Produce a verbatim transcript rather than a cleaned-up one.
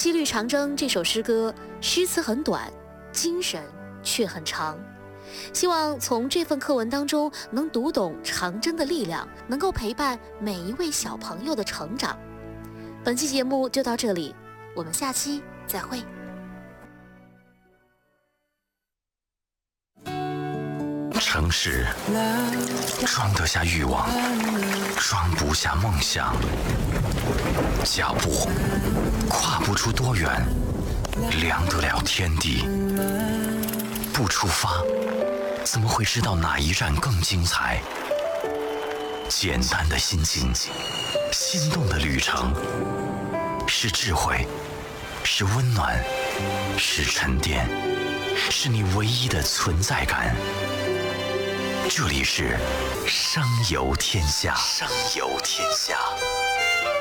西律长征》这首诗歌诗词很短，精神却很长。希望从这份课文当中能读懂长征的力量，能够陪伴每一位小朋友的成长。本期节目就到这里，我们下期再会。 城市装得下欲望，装不下梦想。脚步跨不出多远，量得了天地。不出发，怎么会知道哪一站更精彩？简单的心境，心动的旅程，是智慧，是温暖，是沉淀，是你唯一的存在感。这里是声游天下，声游天下。